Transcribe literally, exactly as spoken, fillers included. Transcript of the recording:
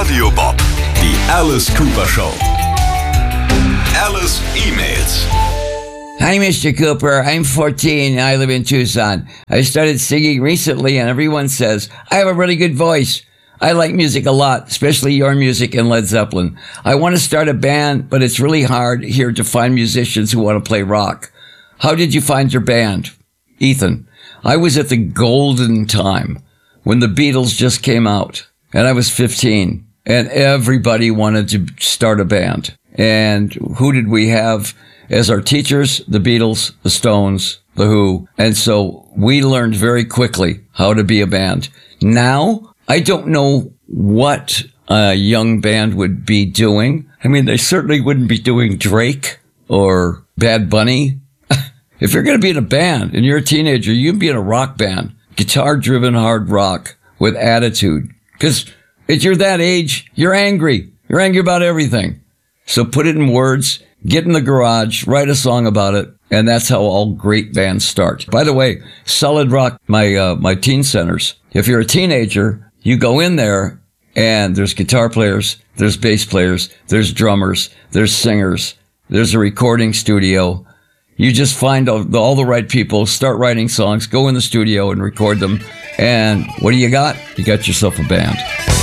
Radio Bob, die Alice Cooper Show. Alice E-Mails. Hi, Mister Cooper. I'm fourteen. I live in Tucson. I started singing recently, and everyone says I have a really good voice. I like music a lot, especially your music and Led Zeppelin. I want to start a band, but it's really hard here to find musicians who want to play rock. How did you find your band? Ethan. I was at the golden time when the Beatles just came out, and I was fifteen, and everybody wanted to start a band. And who did we have as our teachers? The Beatles, the Stones, the Who. And so we learned very quickly how to be a band. Now, I don't know what a young band would be doing. I mean, they certainly wouldn't be doing Drake or Bad Bunny. If you're going to be in a band and you're a teenager, you can be in a rock band, guitar-driven hard rock with attitude. Because if you're that age, you're angry. You're angry about everything. So put it in words, get in the garage, write a song about it, and that's how all great bands start. By the way, Solid Rock, my uh, my teen centers, if you're a teenager, you go in there and there's guitar players, there's bass players, there's drummers, there's singers, there's a recording studio. You just find all the, all the right people, start writing songs, go in the studio and record them. And what do you got? You got yourself a band.